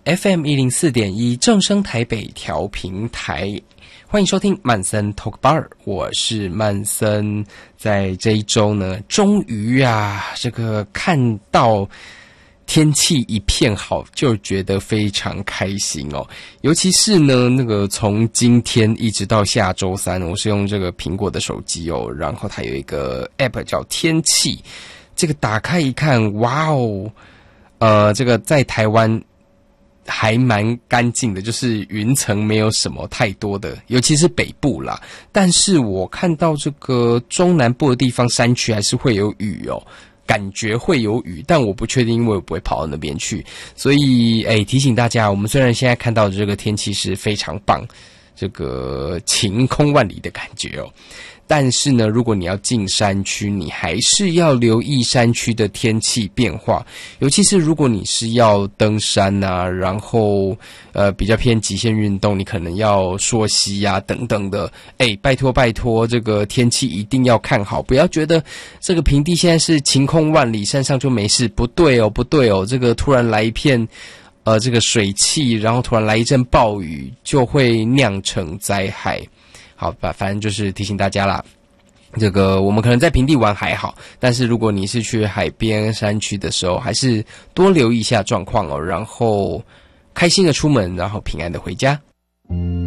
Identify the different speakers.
Speaker 1: FM 104.1正声台北调频台，欢迎收听曼森 Talk Bar， 我是曼森。在这一周呢，终于这个看到天气一片好，就觉得非常开心哦。尤其是呢，那个从今天一直到下周三，我是用这个苹果的手机哦，然后它有一个 App 叫天气，这个打开一看，哇哦，这个在台湾还蛮干净的，就是云层没有什么太多的，尤其是北部啦。但是我看到这个中南部的地方山区还是会有雨哦，感觉会有雨，但我不确定，因为我不会跑到那边去。所以提醒大家，我们虽然现在看到的这个天气是非常棒，这个晴空万里的感觉哦，但是呢，如果你要进山区，你还是要留意山区的天气变化，尤其是如果你是要登山啊，然后比较偏极限运动，你可能要溯溪啊等等的，拜托，这个天气一定要看好，不要觉得这个平地现在是晴空万里，山上就没事，不对哦，这个突然来一片这个水汽，然后突然来一阵暴雨，就会酿成灾害。好吧，反正就是提醒大家啦，这个我们可能在平地玩还好，但是如果你是去海边山区的时候，还是多留意一下状况哦，然后开心的出门，然后平安的回家。